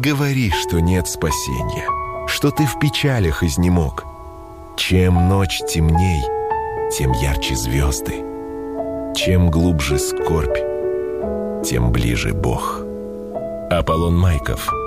говори, что нет спасения, что ты в печалях изнемог. Чем ночь темней, тем ярче звезды. Чем глубже скорбь, тем ближе Бог. Аполлон Майков.